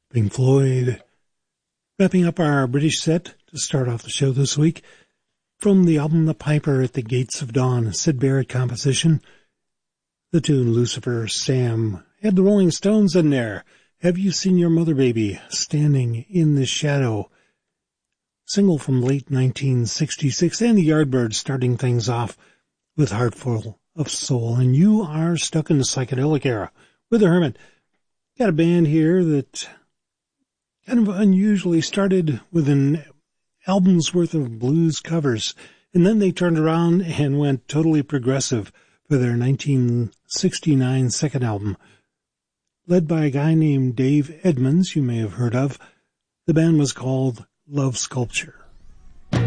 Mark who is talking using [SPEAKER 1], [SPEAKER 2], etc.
[SPEAKER 1] Pink Floyd. Wrapping up our British set to start off the show this week. From the album The Piper at the Gates of Dawn, a Syd Barrett composition. The tune Lucifer Sam had the Rolling Stones in there. Have You Seen Your Mother, Baby? Standing in the Shadow. Single from late 1966, and the Yardbirds starting things off with Heartful of Soul. And you are stuck in the psychedelic era with the Hermit. Got a band here that kind of unusually started with an album's worth of blues covers, and then they turned around and went totally progressive for their 1969 second album. Led by a guy named Dave Edmunds, you may have heard of. The band was called Love Sculpture.